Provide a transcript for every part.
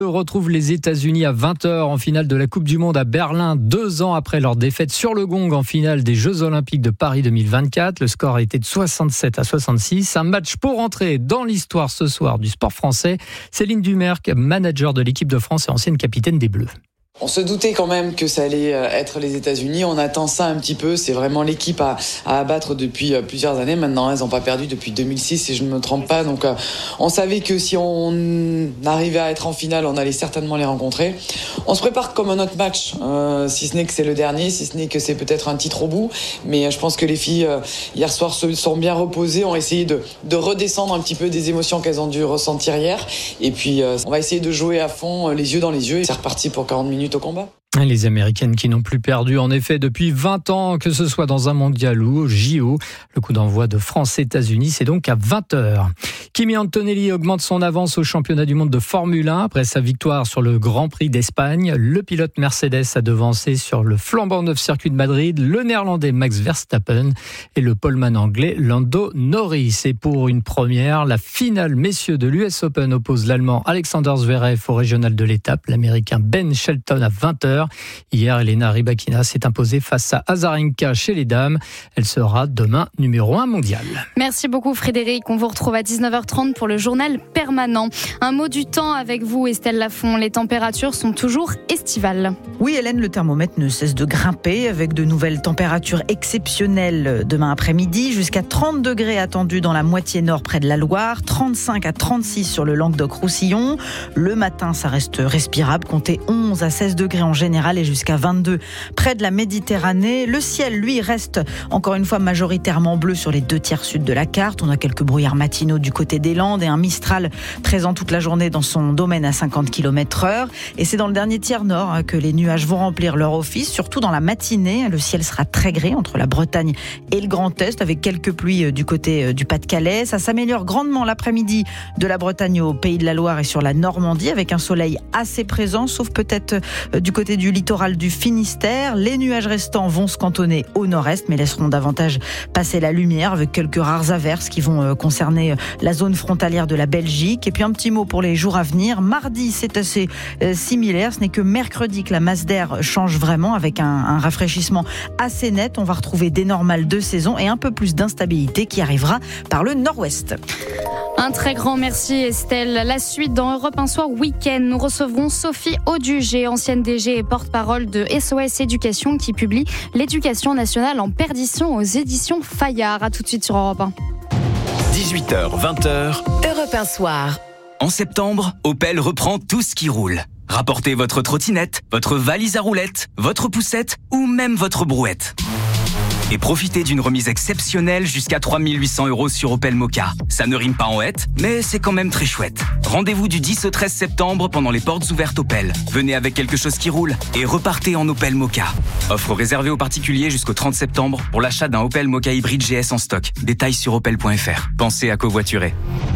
Retrouve les États-Unis à 20h en finale de la Coupe du Monde à Berlin, 2 ans après leur défaite sur le gong en finale des Jeux Olympiques de Paris 2024. Le score a été de 67-66. Un match pour entrer dans l'histoire ce soir du sport français. Céline Dumerc, manager de l'équipe de France et ancienne capitaine des Bleus. On se doutait quand même que ça allait être les États-Unis. On attend ça un petit peu. C'est vraiment l'équipe à abattre depuis plusieurs années. Maintenant, elles n'ont pas perdu depuis 2006, si je ne me trompe pas. Donc, on savait que si on arrivait à être en finale, on allait certainement les rencontrer. On se prépare comme un autre match, si ce n'est que c'est le dernier, si ce n'est que c'est peut-être un titre au bout. Mais je pense que les filles, hier soir, se sont bien reposées, ont essayé de redescendre un petit peu des émotions qu'elles ont dû ressentir hier. Et puis, on va essayer de jouer à fond, les yeux dans les yeux. Et c'est reparti pour 40 minutes au combat. Les Américaines qui n'ont plus perdu en effet depuis 20 ans, que ce soit dans un mondial ou au JO. Le coup d'envoi de France-États-Unis, c'est donc à 20h. Kimi Antonelli augmente son avance au championnat du monde de Formule 1 après sa victoire sur le Grand Prix d'Espagne. Le pilote Mercedes a devancé sur le flambant neuf circuit de Madrid le néerlandais Max Verstappen et le poleman anglais Lando Norris. Et pour une première, la finale messieurs de l'US Open oppose l'allemand Alexander Zverev au régional de l'étape, l'américain Ben Shelton à 20h. Hier, Elena Rybakina s'est imposée face à Azarenka chez les dames. Elle sera demain numéro 1 mondial. Merci beaucoup Frédéric. On vous retrouve à 19h30 pour le journal permanent. Un mot du temps avec vous Estelle Lafont. Les températures sont toujours estivales. Oui Hélène, le thermomètre ne cesse de grimper avec de nouvelles températures exceptionnelles demain après-midi. Jusqu'à 30 degrés attendus dans la moitié nord près de la Loire, 35 à 36 sur le Languedoc-Roussillon. Le matin, ça reste respirable. Comptez 11 à 16 degrés en général et jusqu'à 22 près de la Méditerranée. Le ciel, lui, reste encore une fois majoritairement bleu sur les 2 tiers sud de la carte. On a quelques brouillards matinaux du côté des Landes et un Mistral présent toute la journée dans son domaine à 50 km/h. Et c'est dans le dernier tiers nord que les nuages vont remplir leur office, surtout dans la matinée. Le ciel sera très gris entre la Bretagne et le Grand Est avec quelques pluies du côté du Pas-de-Calais. Ça s'améliore grandement l'après-midi de la Bretagne au Pays de la Loire et sur la Normandie avec un soleil assez présent, sauf peut-être du côté du littoral du Finistère. Les nuages restants vont se cantonner au nord-est, mais laisseront davantage passer la lumière avec quelques rares averses qui vont concerner la zone frontalière de la Belgique. Et puis un petit mot pour les jours à venir. Mardi, c'est assez similaire. Ce n'est que mercredi que la masse d'air change vraiment avec un rafraîchissement assez net. On va retrouver des normales de saison et un peu plus d'instabilité qui arrivera par le nord-ouest. Un très grand merci Estelle. La suite dans Europe 1 Soir Week-end. Nous recevrons Sophie Audugé, ancienne DG et porte-parole de SOS Éducation qui publie l'éducation nationale en perdition aux éditions Fayard. A tout de suite sur Europe 1. 18h, 20h. Europe 1 Soir. En septembre, Opel reprend tout ce qui roule. Rapportez votre trottinette, votre valise à roulettes, votre poussette ou même votre brouette. Et profitez d'une remise exceptionnelle jusqu'à 3 800 € sur Opel Mokka. Ça ne rime pas en hête, mais c'est quand même très chouette. Rendez-vous du 10 au 13 septembre pendant les portes ouvertes Opel. Venez avec quelque chose qui roule et repartez en Opel Mokka. Offre réservée aux particuliers jusqu'au 30 septembre pour l'achat d'un Opel Mokka hybride GS en stock. Détails sur opel.fr. Pensez à covoiturer.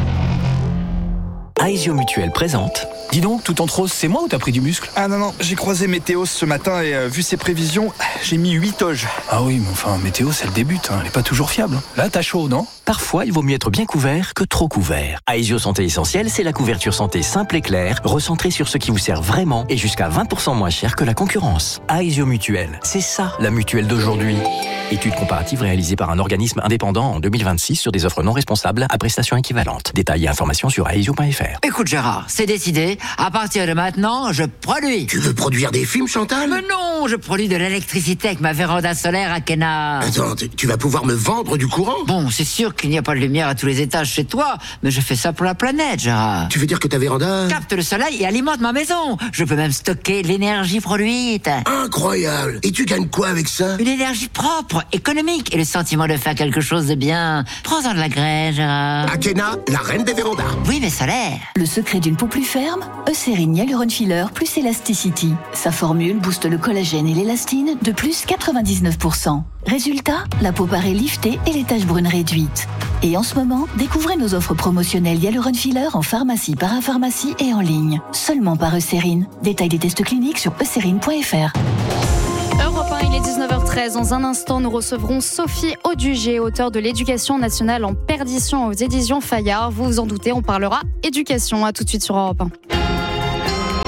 Aesio Mutuel présente. Dis donc, tout en rose, c'est moi ou t'as pris du muscle? Ah non, j'ai croisé Météo ce matin et vu ses prévisions, j'ai mis 8 toges. Ah oui, mais enfin, Météo, c'est le début, elle est pas toujours fiable. Là, t'as chaud, non? Parfois, il vaut mieux être bien couvert que trop couvert. Aesio Santé Essentielle, c'est la couverture santé simple et claire, recentrée sur ce qui vous sert vraiment et jusqu'à 20% moins cher que la concurrence. Aesio Mutuel, c'est ça, la mutuelle d'aujourd'hui. Étude comparative réalisée par un organisme indépendant en 2026 sur des offres non responsables à prestations équivalentes. Détails et informations sur aesio.fr. Écoute Gérard, c'est décidé. À partir de maintenant, je produis. Tu veux produire des films, Chantal? Mais non, je produis de l'électricité avec ma véranda solaire à Kena. Attends, tu vas pouvoir me vendre du courant? Bon, c'est sûr qu'il n'y a pas de lumière à tous les étages chez toi, mais je fais ça pour la planète, Gérard. Tu veux dire que ta véranda capte le soleil et alimente ma maison. Je peux même stocker l'énergie produite. Incroyable. Et tu gagnes quoi avec ça? Une énergie propre, économique et le sentiment de faire quelque chose de bien. Prends-en de la graisse, Gérard. Akena, la reine des vérandas. Oui, mais solaire. Le secret d'une peau plus ferme, Eucérine Hyaluron Filler plus Elasticity. Sa formule booste le collagène et l'élastine de plus 99%. Résultat, la peau paraît liftée et les taches brunes réduites. Et en ce moment, découvrez nos offres promotionnelles Hyaluron Filler en pharmacie, parapharmacie et en ligne. Seulement par Eucérine. Détail des tests cliniques sur eucérine.fr. Europe 1, il est 19h13. Dans un instant, nous recevrons Sophie Audugé, auteure de l'éducation nationale en perdition aux éditions Fayard. Vous vous en doutez, on parlera éducation. À tout de suite sur Europe 1.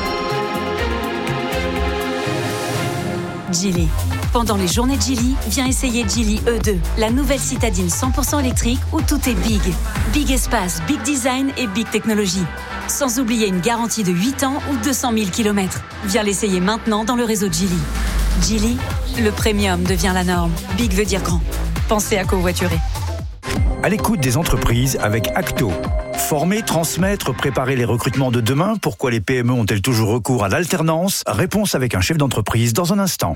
Geely. Pendant les journées de Geely, viens essayer Geely E2, la nouvelle citadine 100% électrique où tout est big. Big espace, big design et big technologie. Sans oublier une garantie de 8 ans ou 200 000 km. Viens l'essayer maintenant dans le réseau de Geely. Geely, le premium devient la norme. Big veut dire grand. Pensez à covoiturer. À l'écoute des entreprises avec Acto. Former, transmettre, préparer les recrutements de demain. Pourquoi les PME ont-elles toujours recours à l'alternance? Réponse avec un chef d'entreprise dans un instant.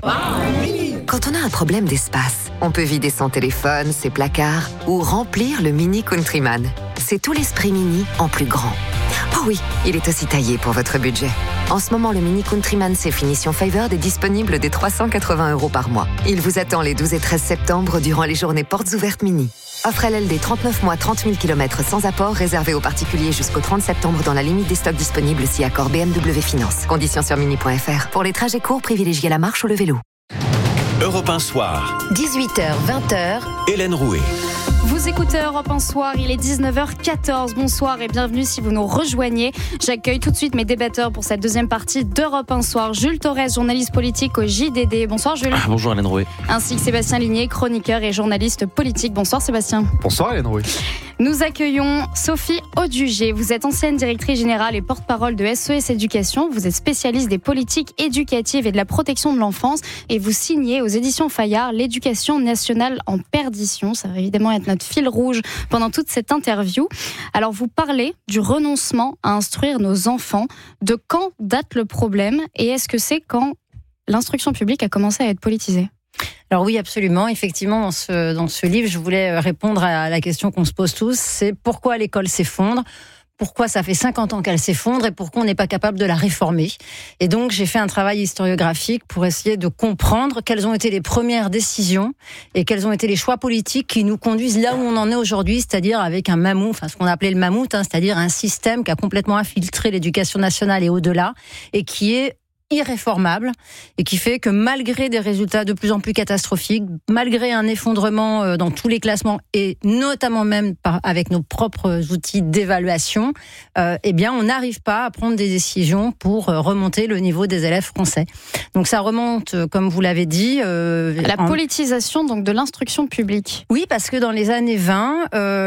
Quand on a un problème d'espace, on peut vider son téléphone, ses placards ou remplir le Mini Countryman. C'est tout l'esprit Mini en plus grand. Oh oui, il est aussi taillé pour votre budget. En ce moment, le Mini Countryman c'est finition Favored est disponible dès 380 € par mois. Il vous attend les 12 et 13 septembre durant les journées portes ouvertes Mini. Offre LLD 39 mois, 30 000 km sans apport, réservé aux particuliers jusqu'au 30 septembre dans la limite des stocks disponibles si accord BMW Finance. Conditions sur mini.fr. Pour les trajets courts, privilégiez la marche ou le vélo. Europe 1 Soir. 18h, 20h. Hélène Rouet. Vous écoutez Europe 1 Soir, il est 19h14. Bonsoir et bienvenue si vous nous rejoignez. J'accueille tout de suite mes débatteurs pour cette deuxième partie d'Europe 1 Soir. Jules Torres, journaliste politique au JDD. Bonsoir Jules. Bonjour Hélène Rouet. Ainsi que Sébastien Ligné, chroniqueur et journaliste politique. Bonsoir Sébastien. Bonsoir Hélène Rouet. Nous accueillons Sophie Audugé. Vous êtes ancienne directrice générale et porte-parole de SOS Éducation. Vous êtes spécialiste des politiques éducatives et de la protection de l'enfance. Et vous signez aux éditions Fayard l'éducation nationale en perdition. Ça va évidemment être notre fil rouge pendant toute cette interview. Alors vous parlez du renoncement à instruire nos enfants. De quand date le problème et est-ce que c'est quand l'instruction publique a commencé à être politisée ? Alors oui, absolument. Effectivement, dans ce livre, je voulais répondre à la question qu'on se pose tous, c'est pourquoi l'école s'effondre ? Pourquoi ça fait 50 ans qu'elle s'effondre et pourquoi on n'est pas capable de la réformer. Et donc, j'ai fait un travail historiographique pour essayer de comprendre quelles ont été les premières décisions et quels ont été les choix politiques qui nous conduisent là où on en est aujourd'hui, c'est-à-dire avec un mammouth, enfin ce qu'on appelait le mammouth, c'est-à-dire un système qui a complètement infiltré l'éducation nationale et au-delà et qui est irréformable et qui fait que malgré des résultats de plus en plus catastrophiques, malgré un effondrement dans tous les classements et notamment même avec nos propres outils d'évaluation, eh bien on n'arrive pas à prendre des décisions pour remonter le niveau des élèves français. Donc ça remonte, comme vous l'avez dit, la politisation donc de l'instruction publique. Oui, parce que dans les années 20,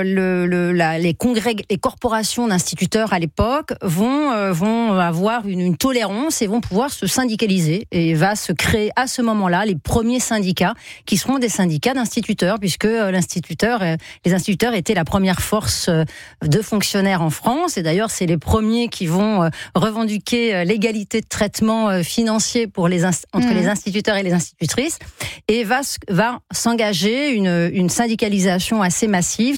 les corporations d'instituteurs à l'époque vont avoir une tolérance et vont pouvoir se syndicaliser et va se créer à ce moment-là les premiers syndicats qui seront des syndicats d'instituteurs puisque les instituteurs étaient la première force de fonctionnaires en France et d'ailleurs c'est les premiers qui vont revendiquer l'égalité de traitement financier pour entre les instituteurs et les institutrices et va s'engager une syndicalisation assez massive,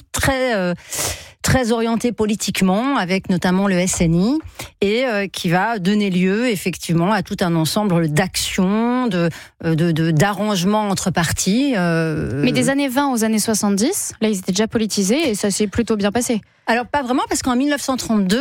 très orienté politiquement, avec notamment le SNI, et qui va donner lieu effectivement à tout un ensemble d'actions, d'arrangements entre partis. Mais des années 20 aux années 70, là ils étaient déjà politisés et ça s'est plutôt bien passé. Alors pas vraiment, parce qu'en 1932,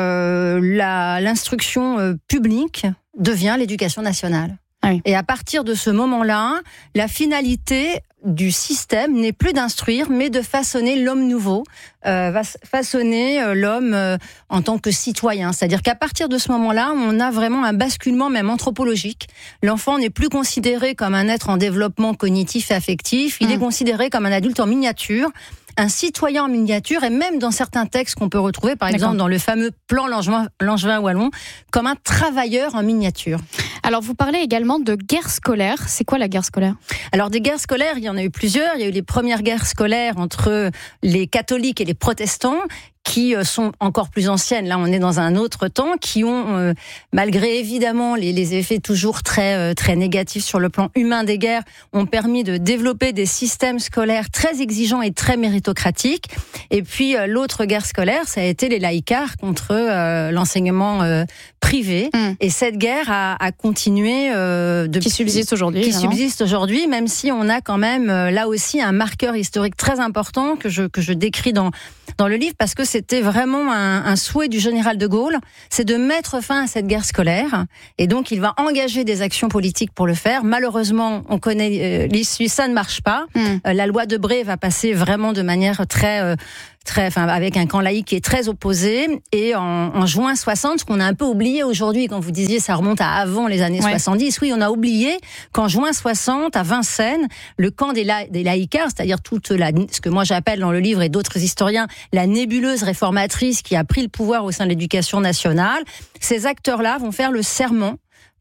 l'instruction publique devient l'éducation nationale. Ah oui. Et à partir de ce moment-là, la finalité du système n'est plus d'instruire, mais de façonner l'homme nouveau, façonner l'homme en tant que citoyen. C'est-à-dire qu'à partir de ce moment-là, on a vraiment un basculement même anthropologique. L'enfant n'est plus considéré comme un être en développement cognitif et affectif, il est considéré comme un adulte en miniature, un citoyen en miniature, et même dans certains textes qu'on peut retrouver, par exemple dans le fameux plan Langevin-Wallon, comme un travailleur en miniature. Alors vous parlez également de guerre scolaire. C'est quoi la guerre scolaire ? Alors des guerres scolaires, il y en a eu plusieurs. Il y a eu les premières guerres scolaires entre les catholiques et les protestants, qui sont encore plus anciennes, là on est dans un autre temps, qui ont, malgré évidemment les effets toujours très négatifs sur le plan humain des guerres, ont permis de développer des systèmes scolaires très exigeants et très méritocratiques. Et puis l'autre guerre scolaire, ça a été les laïcards contre l'enseignement privé. Et cette guerre a continué qui subsiste aujourd'hui. Qui subsiste aujourd'hui, même si on a quand même là aussi un marqueur historique très important que je décris dans le livre, parce que c'était vraiment un souhait du général de Gaulle, c'est de mettre fin à cette guerre scolaire, et donc il va engager des actions politiques pour le faire. Malheureusement, on connaît l'issue, ça ne marche pas. La loi Debré va passer vraiment de manière très avec un camp laïque qui est très opposé. Et en juin 60, ce qu'on a un peu oublié aujourd'hui, quand vous disiez ça remonte à avant les années 70, oui, on a oublié qu'en juin 60, à Vincennes, le camp des laïcards, c'est-à-dire ce que moi j'appelle dans le livre et d'autres historiens, la nébuleuse réformatrice qui a pris le pouvoir au sein de l'éducation nationale, ces acteurs-là vont faire le serment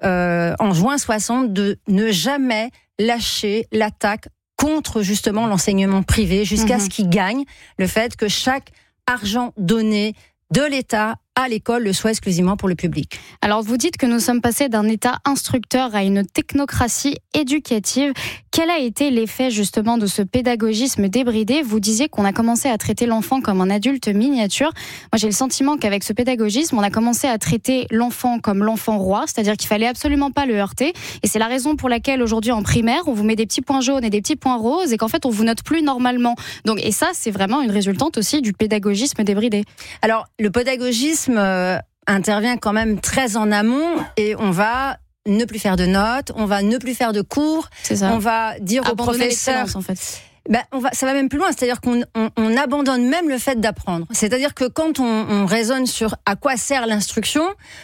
en juin 60 de ne jamais lâcher l'attaque contre justement l'enseignement privé jusqu'à ce qu'il gagne le fait que chaque argent donné de l'État à l'école le soit exclusivement pour le public. Alors vous dites que nous sommes passés d'un État instructeur à une technocratie éducative. Quel a été l'effet justement de ce pédagogisme débridé ? Vous disiez qu'on a commencé à traiter l'enfant comme un adulte miniature. Moi j'ai le sentiment qu'avec ce pédagogisme, on a commencé à traiter l'enfant comme l'enfant roi, c'est-à-dire qu'il fallait absolument pas le heurter. Et c'est la raison pour laquelle aujourd'hui en primaire, on vous met des petits points jaunes et des petits points roses et qu'en fait on vous note plus normalement. Donc, et ça c'est vraiment une résultante aussi du pédagogisme débridé. Alors le pédagogisme intervient quand même très en amont et on va ne plus faire de notes, on va ne plus faire de cours, on va dire aux professeurs, en fait. Ça va même plus loin, c'est-à-dire qu'on abandonne même le fait d'apprendre. C'est-à-dire que quand on raisonne sur à quoi sert l'instruction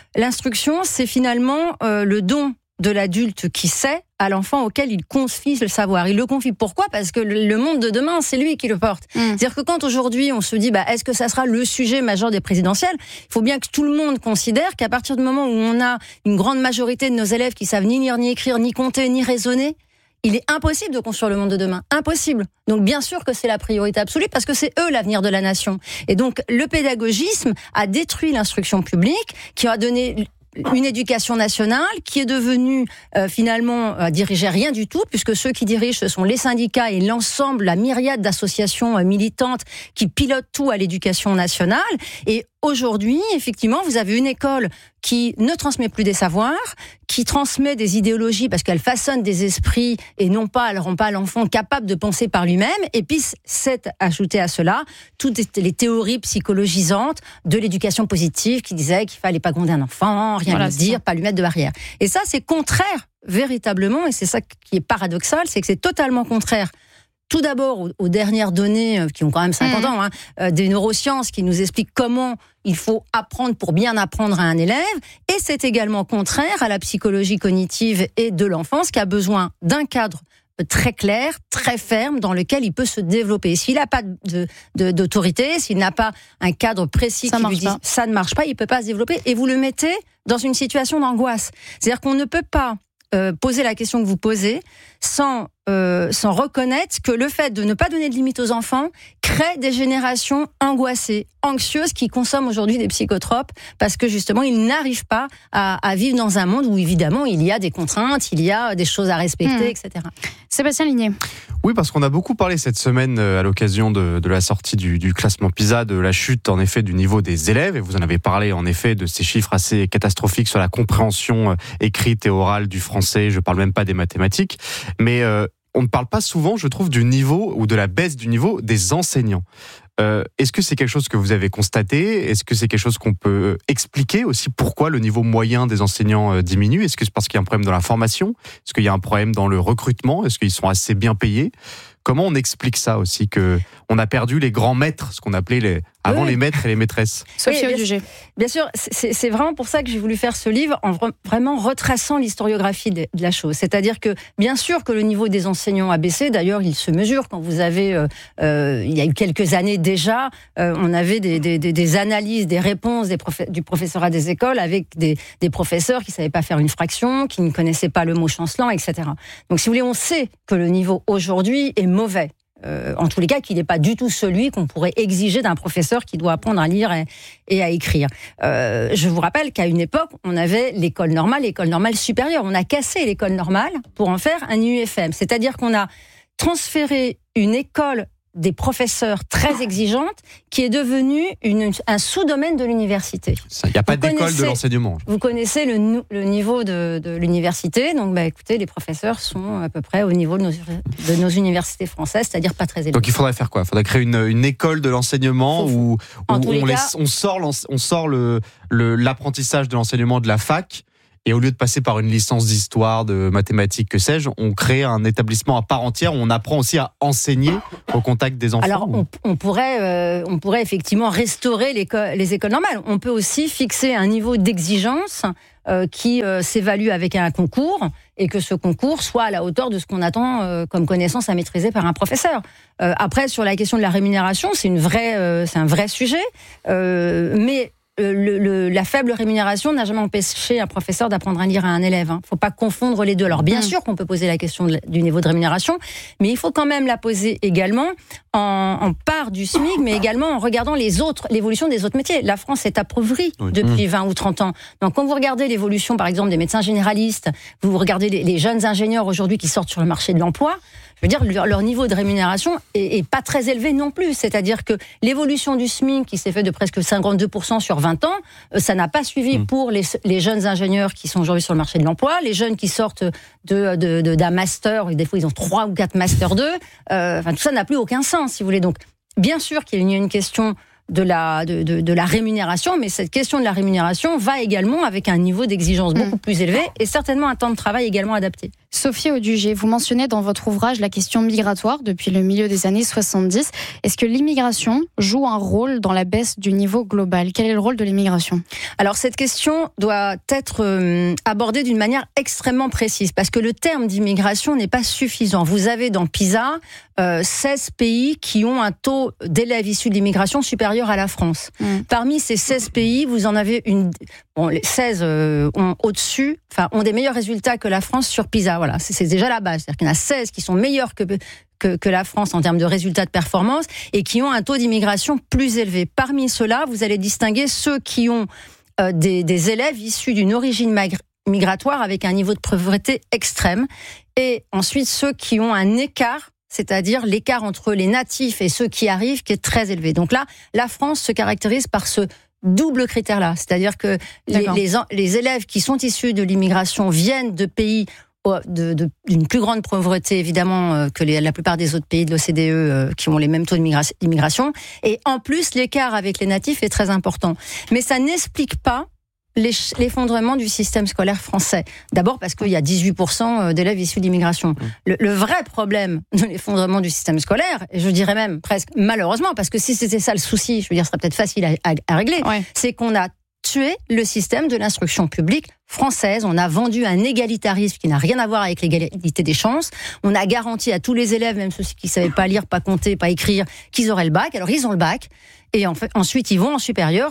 c'est finalement le don de l'adulte qui sait à l'enfant auquel il confie le savoir. Il le confie. Pourquoi ? Parce que le monde de demain, c'est lui qui le porte. C'est-à-dire que quand aujourd'hui on se dit est-ce que ça sera le sujet majeur des présidentielles, il faut bien que tout le monde considère qu'à partir du moment où on a une grande majorité de nos élèves qui savent ni lire, ni écrire, ni compter, ni raisonner, il est impossible de construire le monde de demain. Impossible. Donc bien sûr que c'est la priorité absolue parce que c'est eux l'avenir de la nation. Et donc le pédagogisme a détruit l'instruction publique qui a donné une éducation nationale qui est devenue finalement dirigeait rien du tout, puisque ceux qui dirigent ce sont les syndicats et l'ensemble, la myriade d'associations militantes qui pilotent tout à l'éducation nationale. Et aujourd'hui, effectivement, vous avez une école qui ne transmet plus des savoirs, qui transmet des idéologies parce qu'elle façonne des esprits et non pas, elle rend pas l'enfant capable de penser par lui-même. Et puis, c'est ajouté à cela toutes les théories psychologisantes de l'éducation positive qui disaient qu'il fallait pas gronder un enfant, rien lui dire, pas lui mettre de barrière. Et ça, c'est contraire, véritablement, et c'est ça qui est paradoxal, c'est que c'est totalement contraire. Tout d'abord aux dernières données qui ont quand même 50 ans, des neurosciences qui nous expliquent comment il faut apprendre pour bien apprendre à un élève. Et c'est également contraire à la psychologie cognitive et de l'enfance qui a besoin d'un cadre très clair, très ferme, dans lequel il peut se développer. S'il n'a pas d'autorité, s'il n'a pas un cadre précis qui lui dit ça ne marche pas, il ne peut pas se développer. Et vous le mettez dans une situation d'angoisse. C'est-à-dire qu'on ne peut pas poser la question que vous posez sans reconnaître que le fait de ne pas donner de limite aux enfants crée des générations angoissées, anxieuses, qui consomment aujourd'hui des psychotropes parce que justement ils n'arrivent pas à vivre dans un monde où évidemment il y a des contraintes, il y a des choses à respecter, etc. Sébastien Ligné. Oui, parce qu'on a beaucoup parlé cette semaine à l'occasion de la sortie du classement PISA, de la chute en effet du niveau des élèves, et vous en avez parlé en effet de ces chiffres assez catastrophiques sur la compréhension écrite et orale du français, je parle même pas des mathématiques, mais on ne parle pas souvent, je trouve, du niveau ou de la baisse du niveau des enseignants. Est-ce que c'est quelque chose que vous avez constaté ? Est-ce que c'est quelque chose qu'on peut expliquer aussi pourquoi le niveau moyen des enseignants diminue ? Est-ce que c'est parce qu'il y a un problème dans la formation ? Est-ce qu'il y a un problème dans le recrutement ? Est-ce qu'ils sont assez bien payés ? Comment on explique ça aussi, qu'on a perdu les grands maîtres, ce qu'on appelait avant les maîtres et les maîtresses ? Sophie Audugé. Bien sûr, c'est vraiment pour ça que j'ai voulu faire ce livre, en vraiment retraçant l'historiographie de la chose. C'est-à-dire que, bien sûr que le niveau des enseignants a baissé, d'ailleurs il se mesure quand vous avez, il y a eu quelques années déjà, on avait des analyses, des réponses du professorat des écoles avec des professeurs qui ne savaient pas faire une fraction, qui ne connaissaient pas le mot chancelant, etc. Donc si vous voulez, on sait que le niveau aujourd'hui est mauvais. En tous les cas, qu'il n'est pas du tout celui qu'on pourrait exiger d'un professeur qui doit apprendre à lire et à écrire. Je vous rappelle qu'à une époque, on avait l'école normale supérieure. On a cassé l'école normale pour en faire un UFM. C'est-à-dire qu'on a transféré une école des professeurs très exigeantes qui est devenue un sous-domaine de l'université. Il n'y a pas d'école de l'enseignement. Vous connaissez le niveau de l'université, donc écoutez, les professeurs sont à peu près au niveau de nos universités françaises, c'est-à-dire pas très élevés. Donc il faudrait faire quoi ? Il faudrait créer une école de l'enseignement où on sort l'apprentissage de l'enseignement de la fac Et au lieu de passer par une licence d'histoire, de mathématiques, que sais-je, on crée un établissement à part entière où on apprend aussi à enseigner au contact des enfants. Alors, on pourrait effectivement restaurer les écoles normales. On peut aussi fixer un niveau d'exigence qui s'évalue avec un concours et que ce concours soit à la hauteur de ce qu'on attend comme connaissance à maîtriser par un professeur. Après, sur la question de la rémunération, c'est un vrai sujet, mais la faible rémunération n'a jamais empêché un professeur d'apprendre à lire à un élève. Il ne faut pas confondre les deux. Alors bien sûr qu'on peut poser la question du niveau de rémunération, mais il faut quand même la poser également en part du SMIC, mais également en regardant l'évolution des autres métiers. La France est appauvrie depuis 20 ou 30 ans. Donc quand vous regardez l'évolution, par exemple, des médecins généralistes, vous regardez les jeunes ingénieurs aujourd'hui qui sortent sur le marché de l'emploi, je veux dire, leur niveau de rémunération est pas très élevé non plus. C'est-à-dire que l'évolution du SMIC, qui s'est fait de presque 52% sur 20 ans, ça n'a pas suivi pour les jeunes ingénieurs qui sont aujourd'hui sur le marché de l'emploi, les jeunes qui sortent d'un master, des fois ils ont 3 ou 4 masters 2, tout ça n'a plus aucun sens, si vous voulez. Donc, bien sûr qu'il y a une question de la rémunération, mais cette question de la rémunération va également avec un niveau d'exigence beaucoup plus élevé et certainement un temps de travail également adapté. Sophie Audugé, vous mentionnez dans votre ouvrage la question migratoire depuis le milieu des années 70. Est-ce que l'immigration joue un rôle dans la baisse du niveau global ? Quel est le rôle de l'immigration ? Alors cette question doit être abordée d'une manière extrêmement précise parce que le terme d'immigration n'est pas suffisant. Vous avez dans PISA 16 pays qui ont un taux d'élèves issus de l'immigration supérieur à la France. Parmi ces 16 pays, vous en avez les 16 ont des meilleurs résultats que la France sur PISA. Voilà, c'est déjà la base. C'est-à-dire qu'il y en a 16 qui sont meilleurs que la France en termes de résultats de performance et qui ont un taux d'immigration plus élevé. Parmi ceux-là, vous allez distinguer ceux qui ont des élèves issus d'une origine migratoire avec un niveau de pauvreté extrême et ensuite ceux qui ont un écart, c'est-à-dire l'écart entre les natifs et ceux qui arrivent, qui est très élevé. Donc là, la France se caractérise par ce double critère-là. C'est-à-dire que les élèves qui sont issus de l'immigration viennent de pays d'une plus grande pauvreté, évidemment, que la plupart des autres pays de l'OCDE qui ont les mêmes taux d'immigration. Et en plus, l'écart avec les natifs est très important. Mais ça n'explique pas l'effondrement du système scolaire français. D'abord parce qu'il y a 18% d'élèves issus d'immigration. Le vrai problème de l'effondrement du système scolaire, et je dirais même presque malheureusement, parce que si c'était ça le souci, je veux dire, ce serait peut-être facile à régler, c'est qu'on a tué le système de l'instruction publique française. On a vendu un égalitarisme qui n'a rien à voir avec l'égalité des chances. On a garanti à tous les élèves, même ceux qui ne savaient pas lire, pas compter, pas écrire, qu'ils auraient le bac. Alors ils ont le bac. Et ensuite, ils vont en supérieur.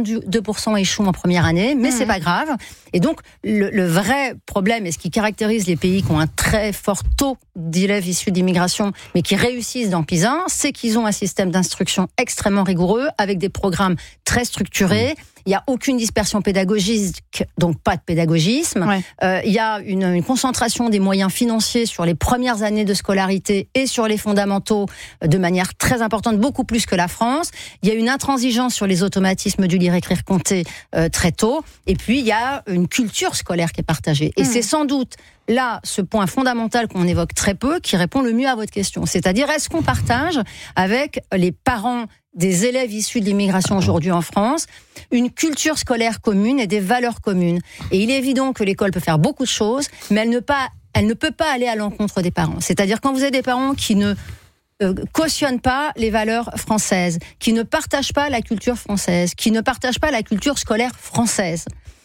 52% échouent en première année, mais c'est pas grave. Et donc, le vrai problème, et ce qui caractérise les pays qui ont un très fort taux d'élèves issus d'immigration, mais qui réussissent dans PISA, c'est qu'ils ont un système d'instruction extrêmement rigoureux, avec des programmes très structurés. Il n'y a aucune dispersion pédagogique, donc pas de pédagogisme. Il y a une concentration des moyens financiers sur les premières années de scolarité et sur les fondamentaux de manière très importante, beaucoup plus que la France. Il y a une intransigeance sur les automatismes du lire, écrire, compter très tôt. Et puis, il y a une culture scolaire qui est partagée. Et c'est sans doute là, ce point fondamental qu'on évoque très peu, qui répond le mieux à votre question. C'est-à-dire, est-ce qu'on partage avec les parents des élèves issus de l'immigration aujourd'hui en France une culture scolaire commune et des valeurs communes? Et il est évident que l'école peut faire beaucoup de choses, mais elle ne peut pas aller à l'encontre des parents. C'est-à-dire, quand vous avez des parents qui ne cautionnent pas les valeurs françaises, qui ne partagent pas la culture française, qui ne partagent pas la culture scolaire française,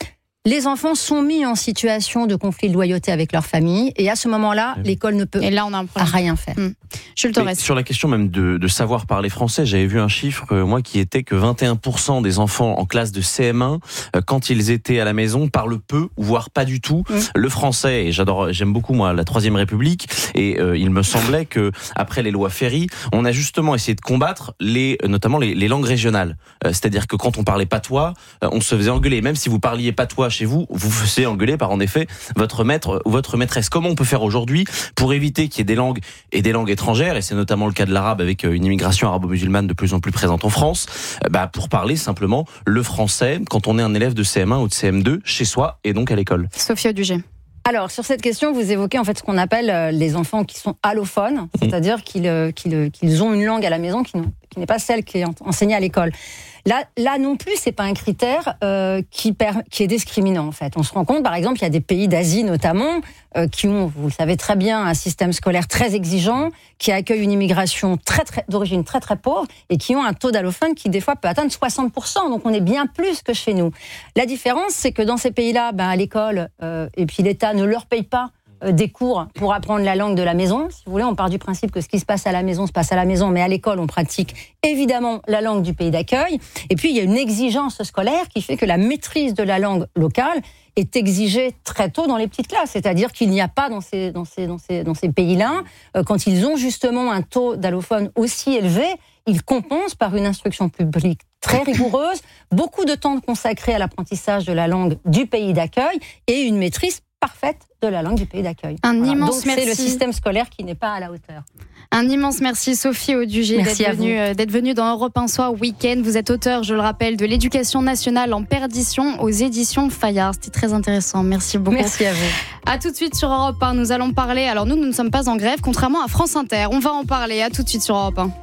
les enfants sont mis en situation de conflit de loyauté avec leur famille, et à ce moment-là, l'école ne peut rien faire. Sur la question même de savoir parler français, j'avais vu un chiffre, moi, qui était que 21% des enfants en classe de CM1, quand ils étaient à la maison, parlent peu, voire pas du tout, le français. Et j'aime beaucoup, moi, la Troisième République, et il me semblait que après les lois Ferry, on a justement essayé de combattre notamment les langues régionales. C'est-à-dire que quand on parlait patois, on se faisait engueuler. Même si vous parliez patois chez vous, vous faisiez engueuler par, en effet, votre maître ou votre maîtresse. Comment on peut faire aujourd'hui pour éviter qu'il y ait des langues étrangères, et c'est notamment le cas de l'arabe avec une immigration arabo-musulmane de plus en plus présente en France, pour parler simplement le français quand on est un élève de CM1 ou de CM2 chez soi et donc à l'école. Sophie Audugé. Alors, sur cette question, vous évoquez en fait ce qu'on appelle les enfants qui sont allophones, c'est-à-dire qu'ils ont une langue à la maison qu'ils qui n'est pas celle qui est enseignée à l'école. Là non plus, c'est pas un critère qui est discriminant en fait. On se rend compte, par exemple, il y a des pays d'Asie notamment qui ont, vous le savez très bien, un système scolaire très exigeant, qui accueille une immigration d'origine très très pauvre et qui ont un taux d'allophones qui des fois peut atteindre 60%. Donc on est bien plus que chez nous. La différence, c'est que dans ces pays-là, à l'école et puis l'État ne leur paye pas des cours pour apprendre la langue de la maison. Si vous voulez, on part du principe que ce qui se passe à la maison se passe à la maison, mais à l'école, on pratique évidemment la langue du pays d'accueil. Et puis, il y a une exigence scolaire qui fait que la maîtrise de la langue locale est exigée très tôt dans les petites classes. C'est-à-dire qu'il n'y a pas dans ces pays-là, quand ils ont justement un taux d'allophones aussi élevé, ils compensent par une instruction publique très rigoureuse, beaucoup de temps consacré à l'apprentissage de la langue du pays d'accueil et une maîtrise parfaite de la langue du pays d'accueil. Immense Donc merci. c'est le système scolaire qui n'est pas à la hauteur. Un immense merci Sophie Audugé d'être venue dans Europe 1 Soir Week-end. Vous êtes auteur, je le rappelle, de l'éducation nationale en perdition aux éditions Fayard. C'était très intéressant. Merci beaucoup. Merci à vous. À tout de suite sur Europe 1. Nous allons parler. Alors nous ne sommes pas en grève, contrairement à France Inter. On va en parler. À tout de suite sur Europe 1.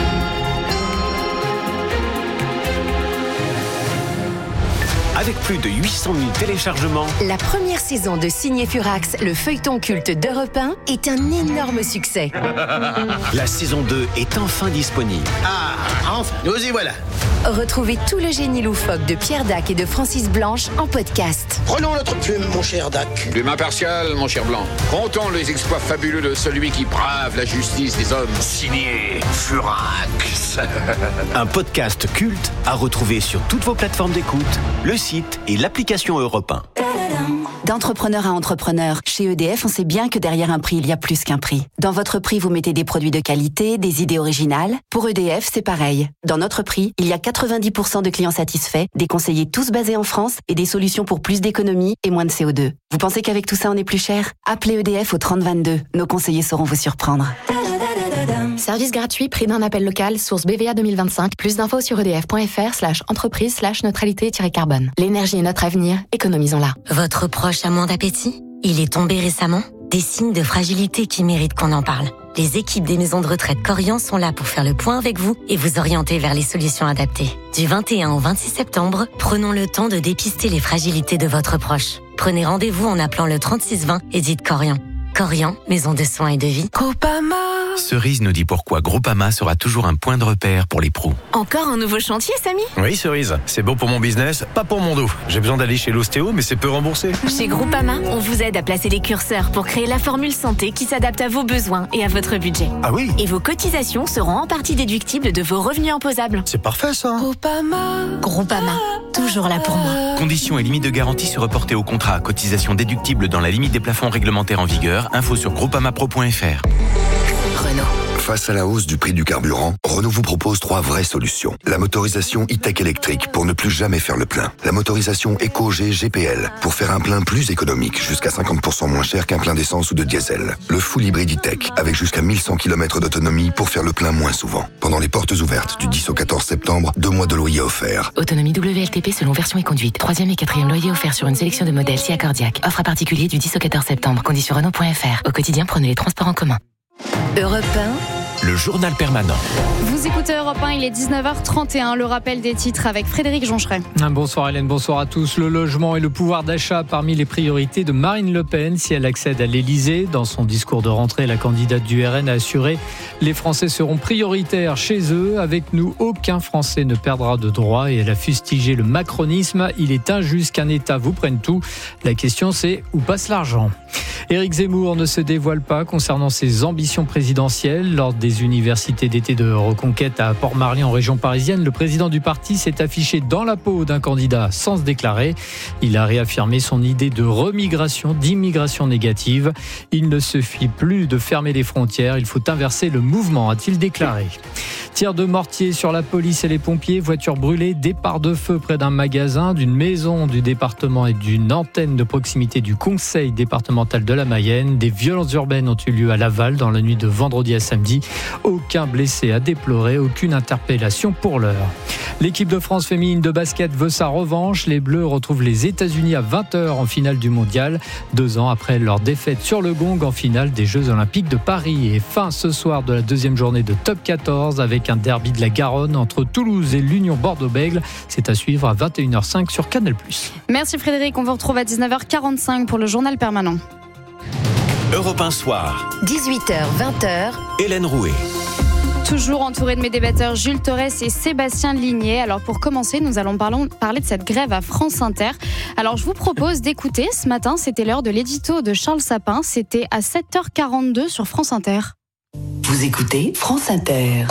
Avec plus de 800 000 téléchargements, la première saison de Signé Furax, le feuilleton culte d'Europe 1, est un énorme succès. la saison 2 est enfin disponible. Ah, enfin, nous y voilà. Retrouvez tout le génie loufoque de Pierre Dac et de Francis Blanche en podcast. Prenons notre plume, mon cher Dac. Plume impartiale, mon cher Blanc. Comptons les exploits fabuleux de celui qui brave la justice des hommes. Signé Furax. Un podcast culte à retrouver sur toutes vos plateformes d'écoute, le site et l'application Europe 1. D'entrepreneur à entrepreneur, chez EDF, on sait bien que derrière un prix, il y a plus qu'un prix. Dans votre prix, vous mettez des produits de qualité, des idées originales. Pour EDF, c'est pareil. Dans notre prix, il y a 90% de clients satisfaits, des conseillers tous basés en France et des solutions pour plus d'économies et moins de CO2. Vous pensez qu'avec tout ça, on est plus cher ? Appelez EDF au 3022. Nos conseillers sauront vous surprendre. Service gratuit, prix d'un appel local, source BVA 2025. Plus d'infos sur edf.fr/entreprise/neutralité-carbone. L'énergie est notre avenir, économisons-la. Votre proche a moins d'appétit ? Il est tombé récemment ? Des signes de fragilité qui méritent qu'on en parle. Les équipes des maisons de retraite Corian sont là pour faire le point avec vous et vous orienter vers les solutions adaptées. Du 21 au 26 septembre, prenons le temps de dépister les fragilités de votre proche. Prenez rendez-vous en appelant le 3620 et dites Corian. Corian, maison de soins et de vie. Groupama. Cerise nous dit pourquoi Groupama sera toujours un point de repère pour les pros. Encore un nouveau chantier, Samy ? Oui, Cerise, c'est bon pour mon business, pas pour mon dos. J'ai besoin d'aller chez l'ostéo, mais c'est peu remboursé. Chez Groupama, on vous aide à placer les curseurs pour créer la formule santé qui s'adapte à vos besoins et à votre budget. Ah oui ? Et vos cotisations seront en partie déductibles de vos revenus imposables. C'est parfait ça. Groupama, toujours là pour moi. Conditions et limites de garantie se reporter au contrat. Cotisation déductible dans la limite des plafonds réglementaires en vigueur. Info sur groupamapro.fr. Renault. Face à la hausse du prix du carburant, Renault vous propose 3 vraies solutions. La motorisation e-tech électrique pour ne plus jamais faire le plein. La motorisation EcoG GPL pour faire un plein plus économique, jusqu'à 50% moins cher qu'un plein d'essence ou de diesel. Le full hybride e-tech avec jusqu'à 1100 km d'autonomie pour faire le plein moins souvent. Pendant les portes ouvertes du 10 au 14 septembre, 2 mois de loyer offerts. Autonomie WLTP selon version et conduite. 3e et 4e loyer offert sur une sélection de modèles si accordiaque. Offre à particulier du 10 au 14 septembre. Conditions Renault.fr. Au quotidien, prenez les transports en commun. Europe 1. Le journal permanent. Vous écoutez Europe 1, il est 19h31, le rappel des titres avec Frédéric Joncheret. Bonsoir Hélène, bonsoir à tous. Le logement et le pouvoir d'achat parmi les priorités de Marine Le Pen si elle accède à l'Elysée. Dans son discours de rentrée, la candidate du RN a assuré « Les Français seront prioritaires chez eux. Avec nous, aucun Français ne perdra de droits » et elle a fustigé le macronisme. « Il est injuste qu'un État vous prenne tout. La question c'est où passe l'argent ?» Éric Zemmour ne se dévoile pas concernant ses ambitions présidentielles. Lors des universités d'été de Reconquête à Port-Marly en région parisienne, le président du parti s'est affiché dans la peau d'un candidat sans se déclarer. Il a réaffirmé son idée de remigration, d'immigration négative. Il ne suffit plus de fermer les frontières, il faut inverser le mouvement, a-t-il déclaré. Tir de mortier sur la police et les pompiers, voitures brûlées, départ de feu près d'un magasin, d'une maison du département et d'une antenne de proximité du conseil départemental de la la Mayenne. Des violences urbaines ont eu lieu à Laval dans la nuit de vendredi à samedi. Aucun blessé à déplorer, aucune interpellation pour l'heure. L'équipe de France féminine de basket veut sa revanche. Les Bleus retrouvent les États-Unis à 20h en finale du mondial, 2 ans après leur défaite sur le gong en finale des Jeux Olympiques de Paris. Et fin ce soir de la deuxième journée de Top 14 avec un derby de la Garonne entre Toulouse et l'Union Bordeaux-Bègles. C'est à suivre à 21h05 sur Canal+. Merci Frédéric, on vous retrouve à 19h45 pour le journal permanent. Europe 1 Soir. 18h, 20h. Hélène Rouet. Toujours entouré de mes débatteurs Jules Torres et Sébastien Ligné. Alors pour commencer, nous allons parler de cette grève à France Inter. Alors je vous propose d'écouter ce matin, c'était l'heure de l'édito de Charles Sapin. C'était à 7h42 sur France Inter. Vous écoutez France Inter.